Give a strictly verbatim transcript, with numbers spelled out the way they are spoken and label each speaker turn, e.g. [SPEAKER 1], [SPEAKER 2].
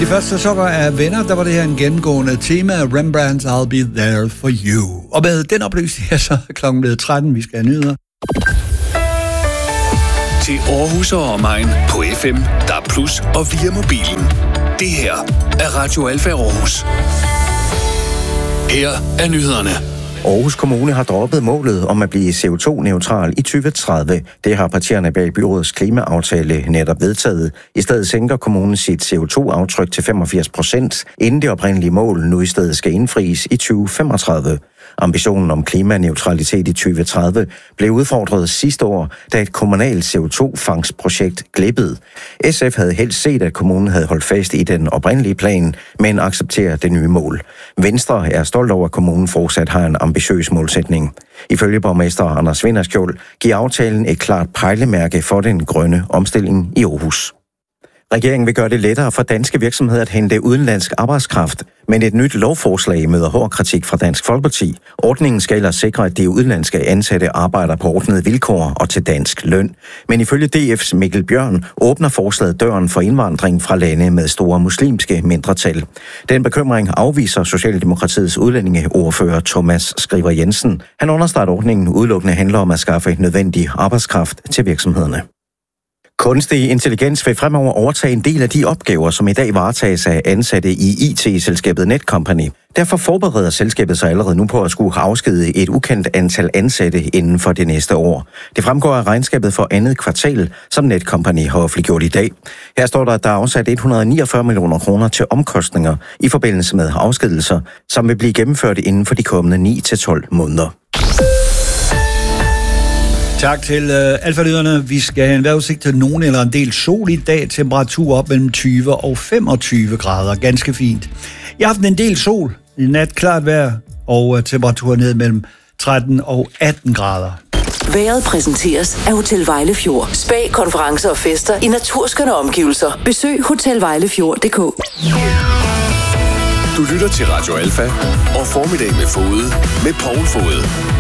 [SPEAKER 1] de første sæsoner af Venner, der var det her en gennemgående tema af Rembrandt's I'll Be There For You. Og med den oplysning her, så er klokken blevet tretten, vi skal have nyheder.
[SPEAKER 2] Til Aarhus og omegn på F M, D A B plus, og via mobilen. Det her er Radio Alfa Aarhus. Her er nyhederne.
[SPEAKER 3] Aarhus Kommune har droppet målet om at blive C O to neutral i tyve tredive. Det har partierne bag byrådets klimaaftale netop vedtaget. I stedet sænker kommunen sit C O to aftryk til femogfirs procent, inden det oprindelige mål nu i stedet skal indfries i tyve femogtredive. Ambitionen om klimaneutralitet i tyve tredive blev udfordret sidste år, da et kommunalt C O to fangstprojekt glippede. S F havde helst set, at kommunen havde holdt fast i den oprindelige plan, men accepterer det nye mål. Venstre er stolt over, at kommunen fortsat har en ambitiøs målsætning. Ifølge borgmester Anders Vinderskjold giver aftalen et klart pejlemærke for den grønne omstilling i Aarhus. Regeringen vil gøre det lettere for danske virksomheder at hente udenlandsk arbejdskraft, men et nyt lovforslag møder hård kritik fra Dansk Folkeparti. Ordningen skal ellers sikre, at de udenlandske ansatte arbejder på ordnede vilkår og til dansk løn. Men ifølge D F's Mikkel Bjørn åbner forslaget døren for indvandring fra lande med store muslimske mindretal. Den bekymring afviser Socialdemokratiets udlændingeordfører Thomas Skriver Jensen. Han understreger, at ordningen udelukkende handler om at skaffe nødvendig arbejdskraft til virksomhederne. Kunstig intelligens vil fremover overtage en del af de opgaver, som i dag varetages af ansatte i I T-selskabet Netcompany. Derfor forbereder selskabet sig allerede nu på at skulle afskedige et ukendt antal ansatte inden for det næste år. Det fremgår af regnskabet for andet kvartal, som Netcompany har offentliggjort i dag. Her står der, at der er afsat et hundrede og niogfyrre millioner kroner til omkostninger i forbindelse med afskedelser, som vil blive gennemført inden for de kommende ni til tolv måneder.
[SPEAKER 1] Tak til uh, Alfa-lyderne. Vi skal have en vejrudsigt til nogen eller en del sol i dag. Temperatur op mellem tyve og femogtyve grader. Ganske fint. I aften en del sol. I nat klart vejr. Og uh, temperatur ned mellem tretten og atten grader.
[SPEAKER 4] Vejret præsenteres af Hotel Vejlefjord. Spa, konferencer og fester i naturskønne omgivelser. Besøg hotel vejlefjord punktum d k.
[SPEAKER 2] Du lytter til Radio Alfa og Formiddag med Fode med Poul Fode.